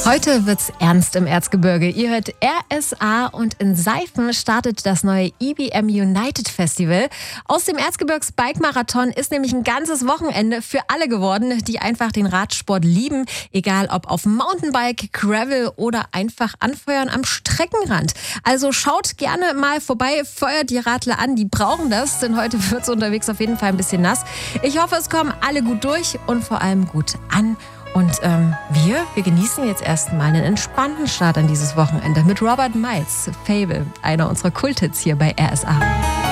Heute wird's ernst im Erzgebirge. Ihr hört RSA und in Seifen startet das neue EBM United Festival. Aus dem Erzgebirgs-Bike-Marathon ist nämlich ein ganzes Wochenende für alle geworden, die einfach den Radsport lieben. Egal ob auf Mountainbike, Gravel oder einfach anfeuern am Streckenrand. Also schaut gerne mal vorbei, feuert die Radler an, die brauchen das, denn heute wird's unterwegs auf jeden Fall ein bisschen nass. Ich hoffe, es kommen alle gut durch und vor allem gut an. Und wir genießen jetzt erstmal einen entspannten Start an dieses Wochenende mit Robert Miles, Fable, einer unserer Kulthits hier bei RSA.